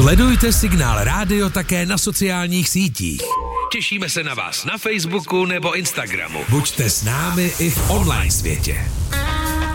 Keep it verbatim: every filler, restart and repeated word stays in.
Sledujte Signál Rádio také na sociálních sítích. Těšíme se na vás na Facebooku nebo Instagramu. Buďte s námi i v online světě.